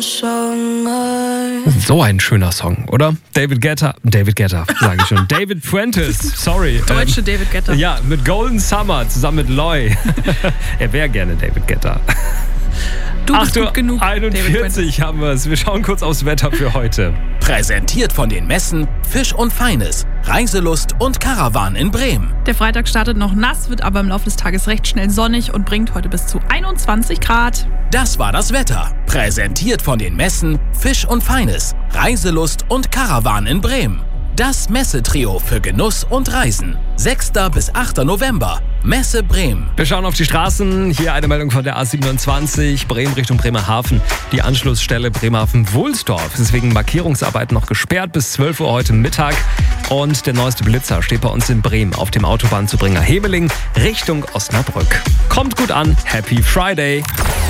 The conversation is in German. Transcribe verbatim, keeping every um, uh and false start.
So ein schöner Song, oder? David Guetta, David Guetta, sage ich schon. David Prentice, sorry. Deutsche ähm, David Guetta. Ja, mit Golden Summer zusammen mit Loy. Er wäre gerne David Guetta. Du bist gut genug, einundvierzig haben wir es. Wir schauen kurz aufs Wetter für heute. Präsentiert von den Messen Fisch und Feines, Reiselust und Caravan in Bremen. Der Freitag startet noch nass, wird aber im Laufe des Tages recht schnell sonnig und bringt heute bis zu einundzwanzig Grad. Das war das Wetter. Präsentiert von den Messen Fisch und Feines, Reiselust und Caravan in Bremen. Das Messetrio für Genuss und Reisen. sechster bis achter November. Messe Bremen. Wir schauen auf die Straßen. Hier eine Meldung von der A siebenundzwanzig, Bremen Richtung Bremerhaven. Die Anschlussstelle Bremerhaven-Wohlsdorf ist wegen Markierungsarbeiten noch gesperrt bis zwölf Uhr heute Mittag. Und der neueste Blitzer steht bei uns in Bremen auf dem Autobahnzubringer Hemeling Richtung Osnabrück. Kommt gut an. Happy Friday.